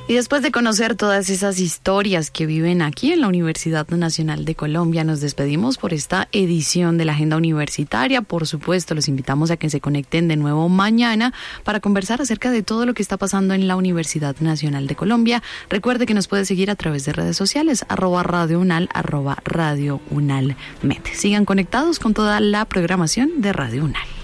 Y después de conocer todas esas historias que viven aquí en la Universidad Nacional de Colombia, nos despedimos por esta edición de la Agenda Universitaria. Por supuesto, los invitamos a que se conecten de nuevo mañana para conversar acerca de todo lo que está pasando en la Universidad Nacional de Colombia. Recuerde que nos puede seguir a través de redes sociales, @radiounal, @radiounalmed. Sigan conectados con toda la programación de Radio Unal.